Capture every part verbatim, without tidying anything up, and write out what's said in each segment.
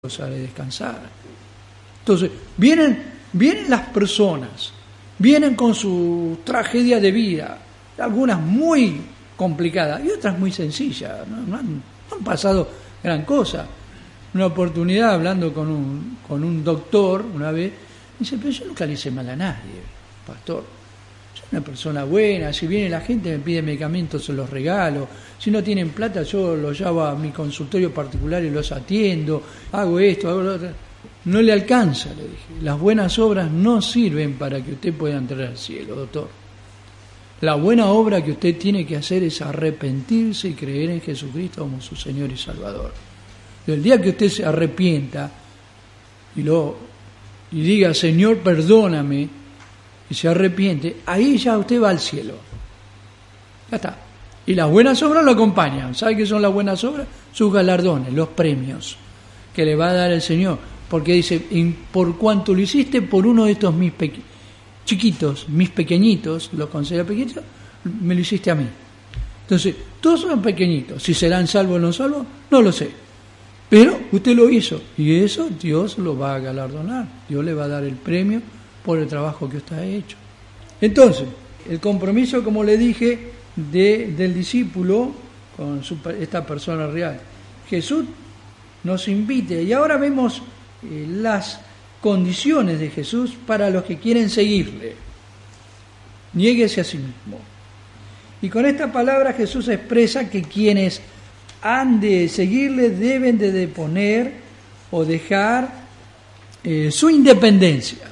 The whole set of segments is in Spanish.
os haré descansar. Entonces, vienen, vienen las personas, vienen con su tragedia de vida, algunas muy complicadas y otras muy sencillas, no, no, han, no han pasado gran cosa. Una oportunidad, hablando con un, con un doctor una vez, dice, pero yo nunca le hice mal a nadie, pastor. Soy una persona buena, si viene la gente me pide medicamentos, se los regalo. Si no tienen plata, yo los llevo a mi consultorio particular y los atiendo. Hago esto, hago lo otro. No le alcanza, le dije. Las buenas obras no sirven para que usted pueda entrar al cielo, doctor. La buena obra que usted tiene que hacer es arrepentirse y creer en Jesucristo como su Señor y Salvador. Y el día que usted se arrepienta y, lo, y diga, Señor, perdóname, y se arrepiente, ahí ya usted va al cielo. Ya está. Y las buenas obras lo acompañan. ¿Sabe qué son las buenas obras? Sus galardones, los premios que le va a dar el Señor. Porque dice, por cuanto lo hiciste por uno de estos mis pequeños, chiquitos, mis pequeñitos, los considero pequeñitos, me lo hiciste a mí. Entonces, todos son pequeñitos. Si serán salvos o no salvos, no lo sé. Pero usted lo hizo. Y eso Dios lo va a galardonar. Dios le va a dar el premio por el trabajo que usted ha hecho. Entonces, el compromiso, como le dije, de, del discípulo con su, esta persona real. Jesús nos invite. Y ahora vemos eh, las condiciones de Jesús para los que quieren seguirle. Niéguese a sí mismo. Y con esta palabra Jesús expresa que quienes han de seguirle deben de deponer o dejar eh, su independencia.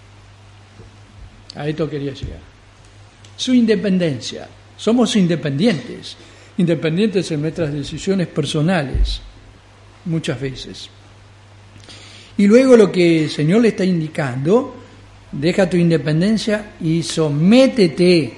A esto quería llegar. Su independencia. Somos independientes. Independientes en nuestras decisiones personales, muchas veces. Y luego lo que el Señor le está indicando, deja tu independencia y sométete.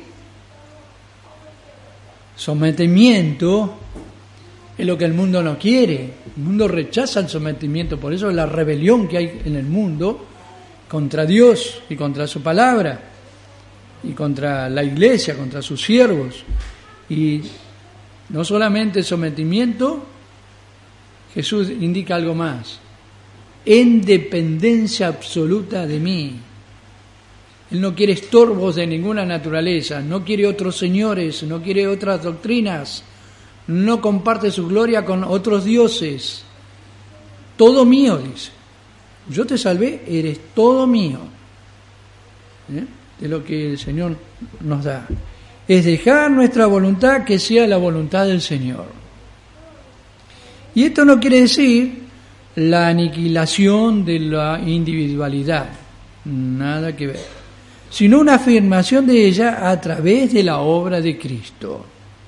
Sometimiento es lo que el mundo no quiere. El mundo rechaza el sometimiento, por eso es la rebelión que hay en el mundo contra Dios y contra su palabra y contra la iglesia, contra sus siervos. Y no solamente sometimiento, Jesús indica algo más. En dependencia absoluta de mí. Él no quiere estorbos de ninguna naturaleza, no quiere otros señores, no quiere otras doctrinas, no comparte su gloria con otros dioses. Todo mío, dice. Yo te salvé, eres todo mío. ¿Eh? De lo que el Señor nos da. Es dejar nuestra voluntad que sea la voluntad del Señor. Y esto no quiere decir la aniquilación de la individualidad, nada que ver, sino una afirmación de ella a través de la obra de Cristo.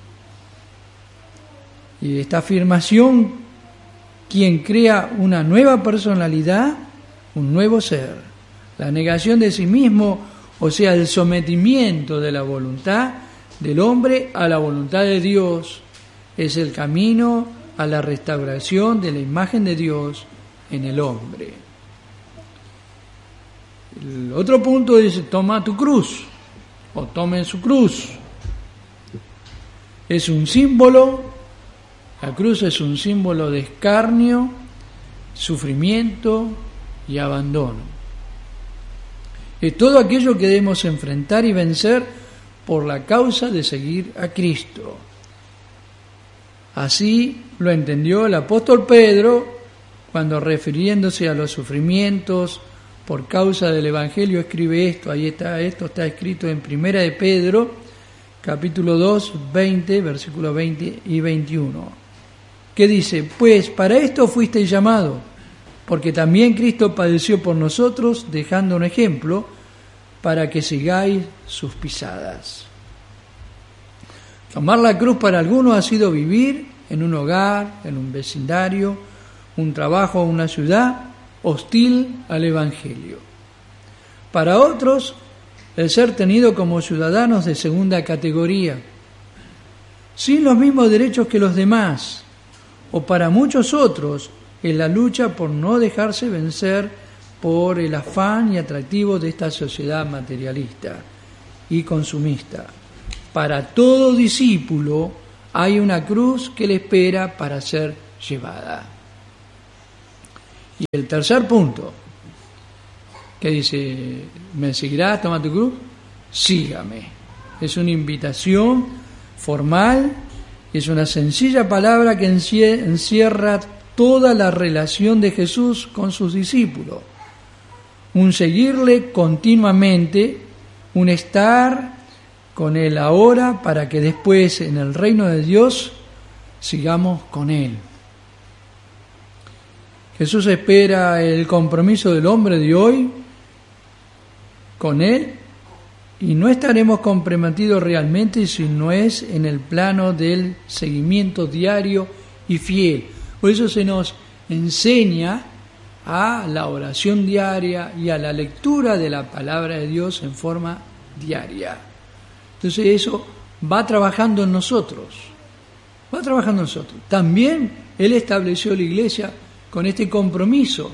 Y esta afirmación, quien crea una nueva personalidad, un nuevo ser, la negación de sí mismo, o sea, el sometimiento de la voluntad del hombre a la voluntad de Dios, es el camino a la restauración de la imagen de Dios en el hombre. El otro punto dice, toma tu cruz, o tomen su cruz. Es un símbolo, la cruz es un símbolo de escarnio, sufrimiento y abandono. Es todo aquello que debemos enfrentar y vencer por la causa de seguir a Cristo. Así lo entendió el apóstol Pedro cuando, refiriéndose a los sufrimientos por causa del Evangelio, escribe esto. Ahí está, esto está escrito en Primera de Pedro, capítulo dos, veinte, versículos veinte y veintiuno, que dice, pues para esto fuisteis llamados, porque también Cristo padeció por nosotros, dejando un ejemplo, para que sigáis sus pisadas. Tomar la cruz para algunos ha sido vivir en un hogar, en un vecindario, un trabajo o una ciudad hostil al Evangelio. Para otros, el ser tenido como ciudadanos de segunda categoría, sin los mismos derechos que los demás, o para muchos otros, en la lucha por no dejarse vencer por el afán y atractivo de esta sociedad materialista y consumista. Para todo discípulo hay una cruz que le espera para ser llevada. Y el tercer punto, que dice, ¿me seguirás? Toma tu cruz, sígame. Es una invitación formal, es una sencilla palabra que encierra toda la relación de Jesús con sus discípulos. Un seguirle continuamente, un estar con Él ahora para que después en el reino de Dios sigamos con Él. Jesús espera el compromiso del hombre de hoy con Él y no estaremos comprometidos realmente si no es en el plano del seguimiento diario y fiel. Por eso se nos enseña a la oración diaria y a la lectura de la palabra de Dios en forma diaria. Entonces eso va trabajando en nosotros, va trabajando en nosotros. También Él estableció la iglesia con este compromiso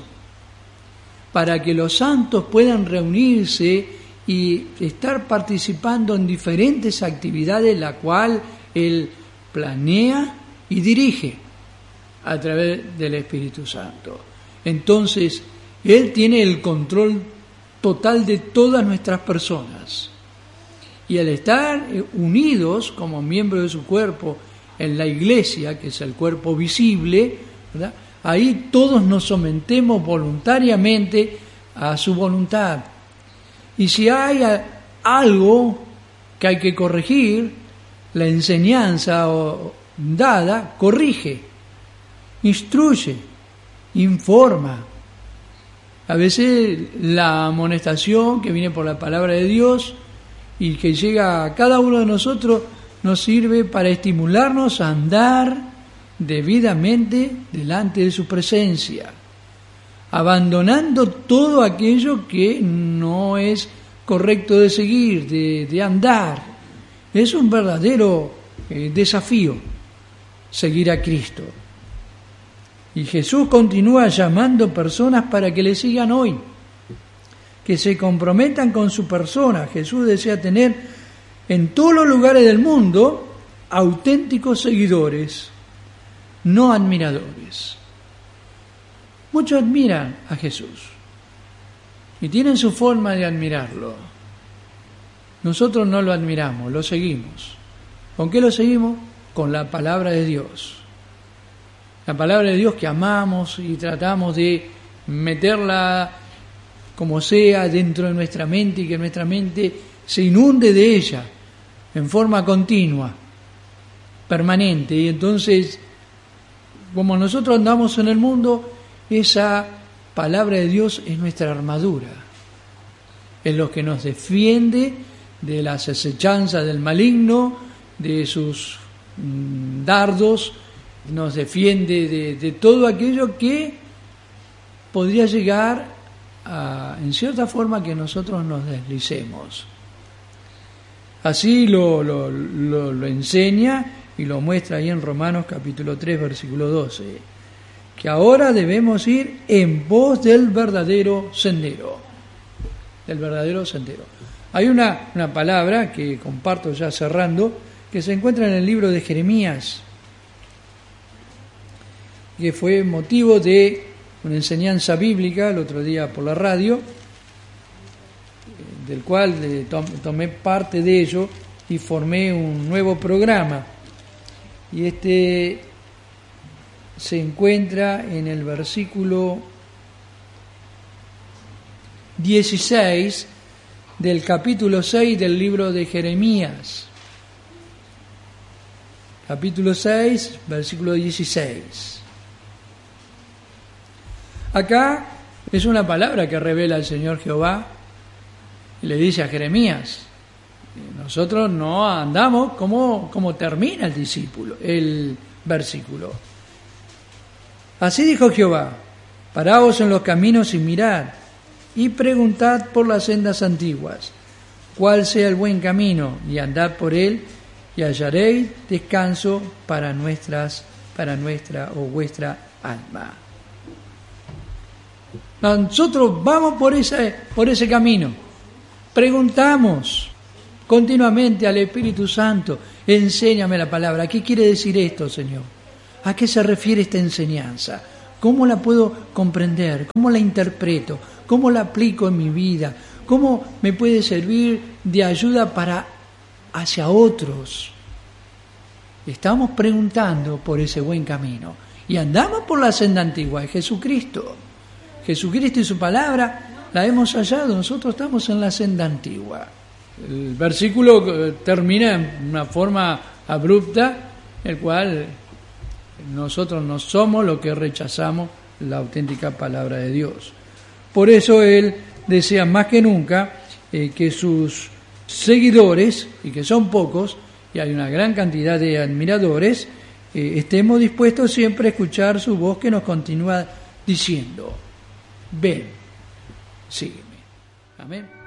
para que los santos puedan reunirse y estar participando en diferentes actividades, la cual Él planea y dirige a través del Espíritu Santo. Entonces, Él tiene el control total de todas nuestras personas. Y al estar unidos como miembros de su cuerpo en la iglesia, que es el cuerpo visible, ¿verdad?, ahí todos nos sometemos voluntariamente a su voluntad. Y si hay algo que hay que corregir, la enseñanza dada corrige, instruye, informa. A veces la amonestación que viene por la palabra de Dios y que llega a cada uno de nosotros nos sirve para estimularnos a andar debidamente delante de su presencia, abandonando todo aquello que no es correcto de seguir, de, de andar. Es un verdadero eh, desafío seguir a Cristo. Y Jesús continúa llamando personas para que le sigan hoy, que se comprometan con su persona. Jesús desea tener en todos los lugares del mundo auténticos seguidores, no admiradores. Muchos admiran a Jesús y tienen su forma de admirarlo. Nosotros no lo admiramos, lo seguimos. ¿Con qué lo seguimos? Con la palabra de Dios. La palabra de Dios que amamos y tratamos de meterla como sea dentro de nuestra mente y que nuestra mente se inunde de ella en forma continua, permanente. Y entonces, como nosotros andamos en el mundo, esa palabra de Dios es nuestra armadura, es lo que nos defiende de las acechanzas del maligno, de sus mm, dardos, nos defiende de, de todo aquello que podría llegar a, en cierta forma, que nosotros nos deslicemos. Así lo, lo, lo, lo enseña y lo muestra ahí en Romanos capítulo tres, versículo doce, que ahora debemos ir en pos del verdadero sendero, del verdadero sendero. Hay una, una palabra que comparto ya cerrando, que se encuentra en el libro de Jeremías, que fue motivo de una enseñanza bíblica el otro día por la radio, del cual tomé parte de ello y formé un nuevo programa. Y este se encuentra en el versículo dieciséis del capítulo seis del libro de Jeremías. Capítulo seis, versículo dieciséis. Acá es una palabra que revela el Señor Jehová y le dice a Jeremías: nosotros no andamos como, como termina el discípulo, el versículo. Así dijo Jehová: paraos en los caminos y mirad, y preguntad por las sendas antiguas, cuál sea el buen camino, y andad por él, y hallaréis descanso para nuestras, para nuestra o vuestra alma. Nosotros vamos por ese, por ese camino, preguntamos continuamente al Espíritu Santo: enséñame la palabra. ¿Qué quiere decir esto, Señor? ¿A qué se refiere esta enseñanza? ¿Cómo la puedo comprender? ¿Cómo la interpreto? ¿Cómo la aplico en mi vida? ¿Cómo me puede servir de ayuda para hacia otros? Estamos preguntando por ese buen camino y andamos por la senda antigua de Jesucristo. Jesucristo y su palabra la hemos hallado, nosotros estamos en la senda antigua. El versículo termina en una forma abrupta, el cual nosotros no somos los que rechazamos la auténtica palabra de Dios. Por eso él desea más que nunca eh, que sus seguidores, y que son pocos, y hay una gran cantidad de admiradores, eh, estemos dispuestos siempre a escuchar su voz que nos continúa diciendo: ven, sígueme. Amén.